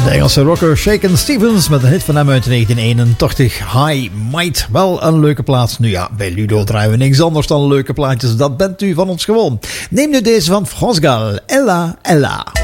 De Engelse rocker Shakin' Stevens met een hit van hem uit 1981, High Might. Wel een leuke plaats. Nu ja, bij Ludo draaien we niks anders dan leuke plaatjes. Dat bent u van ons gewoon. Neem nu deze van France Gall, Ella Ella.